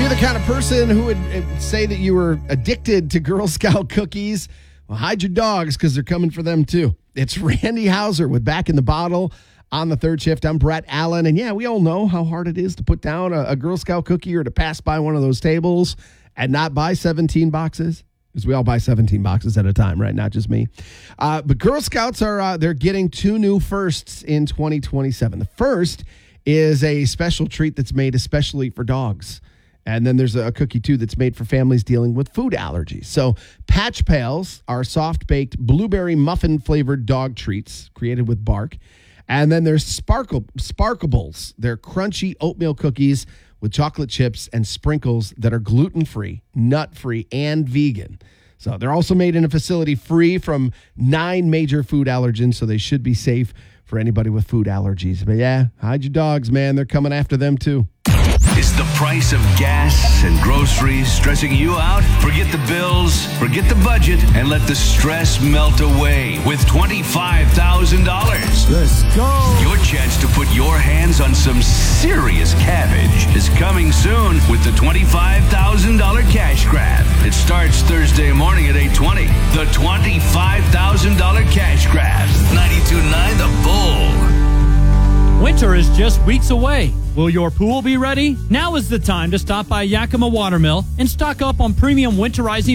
you're the kind of person who would say that you were addicted to Girl Scout cookies, well, hide your dogs because they're coming for them too. It's Randy Hauser with Back in the Bottle on the third shift. I'm Brett Allen. And yeah, we all know how hard it is to put down a Girl Scout cookie or to pass by one of those tables and not buy 17 boxes. Because we all buy 17 boxes at a time, right? Not just me. But Girl Scouts they're getting two new firsts in 2027. The first is a special treat that's made especially for dogs. And then there's a cookie, too, that's made for families dealing with food allergies. So Patch Pals are soft-baked blueberry muffin-flavored dog treats created with bark. And then there's Sparkables. They're crunchy oatmeal cookies with chocolate chips and sprinkles that are gluten-free, nut-free, and vegan. So they're also made in a facility free from 9 major food allergens, so they should be safe for anybody with food allergies. But yeah, hide your dogs, man. They're coming after them, too. Is the price of gas and groceries stressing you out? Forget the bills, forget the budget, and let the stress melt away with $25,000. Let's go. Your chance to put your hands on some serious cabbage is coming soon with the $25,000 cash grab. It starts Thursday morning at 8:20. The $25,000 cash grab. 92.9 The Bull. Winter is just weeks away. Will your pool be ready? Now is the time to stop by Yakima Watermill and stock up on premium winterizing